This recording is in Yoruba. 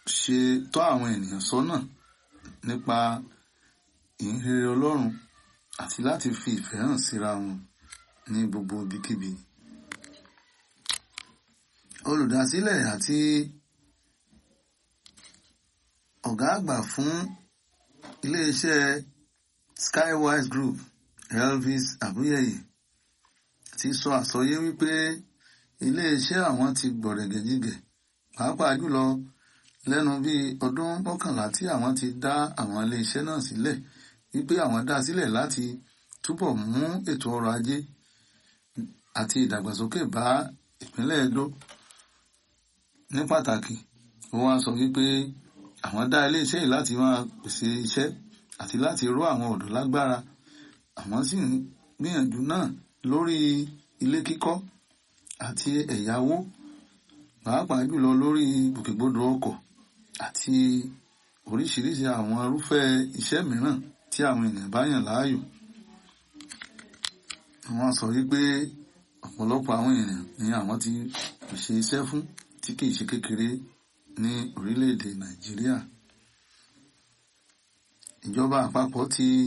ṣe tọ́ àwọn ènìyàn sọ́nà nípa ìhìnrere Ọlọ́run àti láti fi ìfẹ́ hàn síra wọn ní gbogbo ibikíbi. Olùdásílẹ̀ àti ọ̀gá àgbà fún iléeṣẹ́ Skywise Group Elvis Abuyeye ti sọ àsọyé wípé iléeṣẹ́ àwọn ti gbọ̀rẹ̀gẹ̀jigẹ̀ pàápàá jùlọ lẹ́nu bí ọdún 11 tí àwọn ti dá àwọn iléeṣẹ́ náà sílẹ̀, wípé àwọn dá sílẹ̀ láti túbọ̀ mú ètò ọrọ̀ ajé àti ìdàgbàsókè bá ìpínlẹ̀ Edo. Ní pàtàkì, ó wá sọ wípé àwọn dá iléeṣẹ́ yìí láti máa pèsè iṣẹ́ àti láti ró àwọn ọ̀dọ́ lágbára. Àwọn sì ń gbìyànjú náà lórí ilé kíkọ́ àti ẹ̀yáwó, pàápàá jùlọ lórí gbòkègbodò ọkọ̀ àti oríṣiríṣi àwọn irúfẹ́ iṣẹ́ mìíràn tí àwọn ènìyàn bá yàn láàyò. Wọ́n sọ wípé ọ̀pọ̀lọpọ̀ àwọn ènìyàn ni àwọn ti pèsè iṣẹ́ fún tí kìí ṣe kékeré ní orílẹ̀-èdè Nàìjíríà. Ìjọba àpapọ̀ ti